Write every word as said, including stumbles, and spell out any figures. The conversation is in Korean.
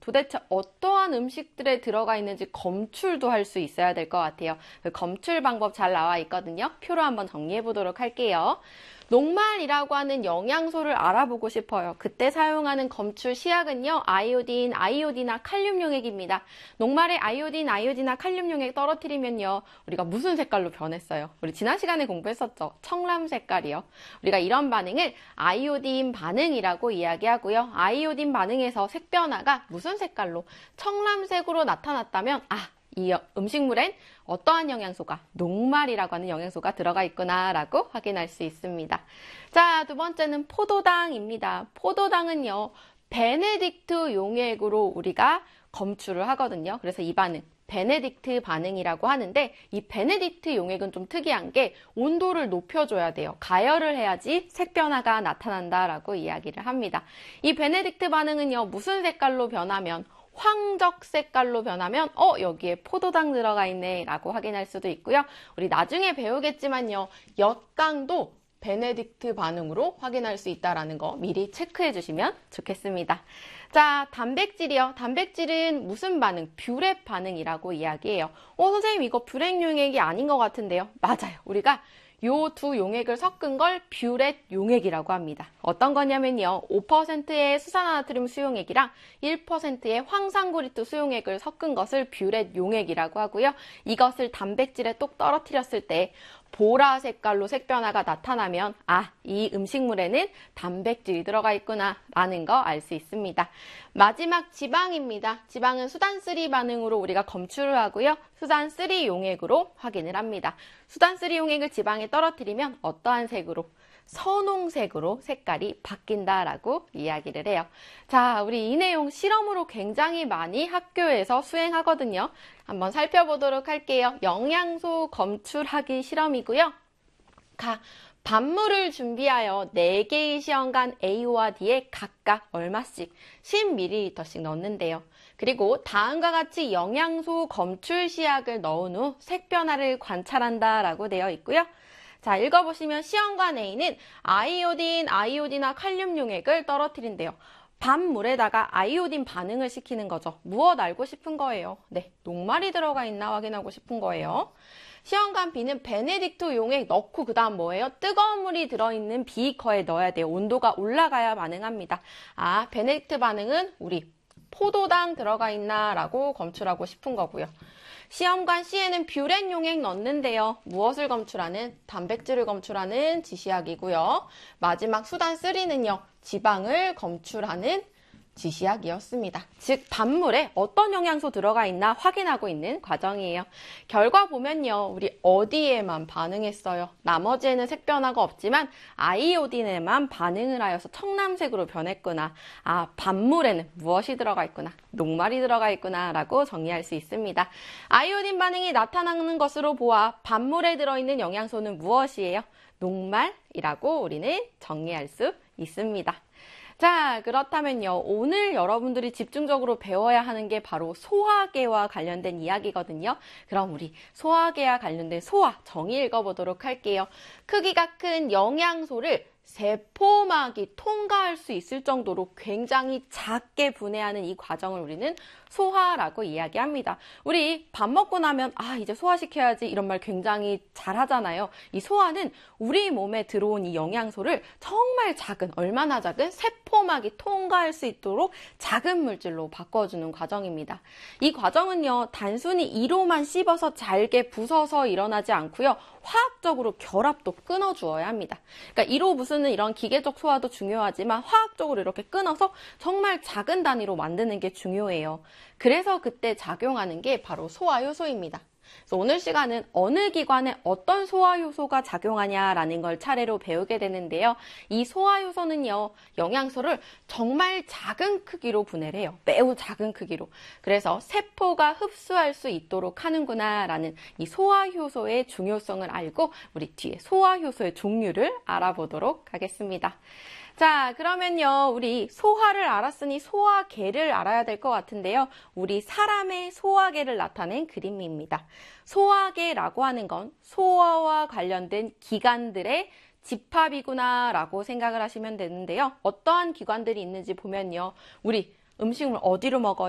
도대체 어떠한 음식들에 들어가 있는지 검출도 할 수 있어야 될 것 같아요. 그 검출 방법 잘 나와 있거든요. 표로 한번 정리해 보도록 할게요. 녹말이라고 하는 영양소를 알아보고 싶어요. 그때 사용하는 검출 시약은요, 아이오딘, 아이오디나 칼륨 용액입니다. 녹말에 아이오딘, 아이오디나 칼륨 용액 떨어뜨리면요, 우리가 무슨 색깔로 변했어요? 우리 지난 시간에 공부했었죠? 청람 색깔이요. 우리가 이런 반응을 아이오딘 반응이라고 이야기하고요. 아이오딘 반응에서 색 변화가 무슨 색깔로? 청람색으로 나타났다면, 아, 이 음식물엔 어떠한 영양소가, 녹말이라고 하는 영양소가 들어가 있구나 라고 확인할 수 있습니다. 자, 두 번째는 포도당입니다. 포도당은요, 베네딕트 용액으로 우리가 검출을 하거든요. 그래서 이 반응, 베네딕트 반응이라고 하는데, 이 베네딕트 용액은 좀 특이한 게 온도를 높여줘야 돼요. 가열을 해야지 색 변화가 나타난다라고 이야기를 합니다. 이 베네딕트 반응은요, 무슨 색깔로 변하면, 황적 색깔로 변하면 어 여기에 포도당 들어가 있네 라고 확인할 수도 있고요. 우리 나중에 배우겠지만요. 엿강도 베네딕트 반응으로 확인할 수 있다는 거 미리 체크해 주시면 좋겠습니다. 자, 단백질이요. 단백질은 무슨 반응? 뷰렛 반응이라고 이야기해요. 어 선생님 이거 뷰렛 용액이 아닌 것 같은데요. 맞아요. 우리가 요 두 용액을 섞은 걸 뷰렛 용액이라고 합니다. 어떤 거냐면요. 오 퍼센트의 수산화나트륨 수용액이랑 일 퍼센트의 황산구리토 수용액을 섞은 것을 뷰렛 용액이라고 하고요. 이것을 단백질에 똑 떨어뜨렸을 때 보라 색깔로 색 변화가 나타나면 아, 이 음식물에는 단백질이 들어가 있구나 라는 거 알 수 있습니다. 마지막 지방입니다. 지방은 수단쓰리 반응으로 우리가 검출을 하고요. 수단쓰리 용액으로 확인을 합니다. 수단쓰리 용액을 지방에 떨어뜨리면 어떠한 색으로? 선홍색으로 색깔이 바뀐다라고 이야기를 해요. 자, 우리 이 내용 실험으로 굉장히 많이 학교에서 수행하거든요. 한번 살펴보도록 할게요. 영양소 검출하기 실험이고요. 가, 밥물을 준비하여 네 개의 시험관 A와 D에 각각 얼마씩 십 밀리리터씩 넣는데요. 그리고 다음과 같이 영양소 검출 시약을 넣은 후 색 변화를 관찰한다라고 되어 있고요. 자, 읽어보시면 시험관 A는 아이오딘, 아이오디나 칼륨 용액을 떨어뜨린대요. 밥물에다가 아이오딘 반응을 시키는 거죠. 무엇 알고 싶은 거예요? 네, 녹말이 들어가 있나 확인하고 싶은 거예요. 시험관 B는 베네딕트 용액 넣고 그 다음 뭐예요? 뜨거운 물이 들어있는 비커에 넣어야 돼요. 온도가 올라가야 반응합니다. 아, 베네딕트 반응은 우리 포도당 들어가 있나 라고 검출하고 싶은 거고요. 시험관 C에는 뷰렛 용액 넣는데요. 무엇을 검출하는? 단백질을 검출하는 지시약이고요. 마지막 수단 쓰리는요. 지방을 검출하는 지시약이었습니다. 즉 밥물에 어떤 영양소 들어가 있나 확인하고 있는 과정이에요. 결과 보면요. 우리 어디에만 반응했어요. 나머지에는 색 변화가 없지만 아이오딘에만 반응을 하여서 청람색으로 변했구나. 아, 밥물에는 무엇이 들어가 있구나. 녹말이 들어가 있구나 라고 정리할 수 있습니다. 아이오딘 반응이 나타나는 것으로 보아 밥물에 들어있는 영양소는 무엇이에요? 녹말이라고 우리는 정리할 수 있습니다. 자, 그렇다면요. 오늘 여러분들이 집중적으로 배워야 하는 게 바로 소화계와 관련된 이야기거든요. 그럼 우리 소화계와 관련된 소화 정의 읽어보도록 할게요. 크기가 큰 영양소를 세포막이 통과할 수 있을 정도로 굉장히 작게 분해하는 이 과정을 우리는 소화라고 이야기합니다. 우리 밥 먹고 나면 아 이제 소화시켜야지 이런 말 굉장히 잘 하잖아요. 이 소화는 우리 몸에 들어온 이 영양소를 정말 작은, 얼마나 작은 세포막이 통과할 수 있도록 작은 물질로 바꿔주는 과정입니다. 이 과정은요 단순히 이로만 씹어서 잘게 부숴서 일어나지 않고요. 화학적으로 결합도 끊어주어야 합니다. 그러니까 이로 부수는 이런 기계적 소화도 중요하지만 화학적으로 이렇게 끊어서 정말 작은 단위로 만드는 게 중요해요. 그래서 그때 작용하는 게 바로 소화효소입니다. 그래서 오늘 시간은 어느 기관에 어떤 소화효소가 작용하냐라는 걸 차례로 배우게 되는데요. 이 소화효소는요, 영양소를 정말 작은 크기로 분해를 해요. 매우 작은 크기로. 그래서 세포가 흡수할 수 있도록 하는구나라는 이 소화효소의 중요성을 알고 우리 뒤에 소화효소의 종류를 알아보도록 하겠습니다. 자, 그러면요, 우리 소화를 알았으니 소화계를 알아야 될 것 같은데요. 우리 사람의 소화계를 나타낸 그림입니다. 소화계라고 하는 건 소화와 관련된 기관들의 집합이구나 라고 생각을 하시면 되는데요. 어떠한 기관들이 있는지 보면요. 우리 음식을 어디로 먹어요?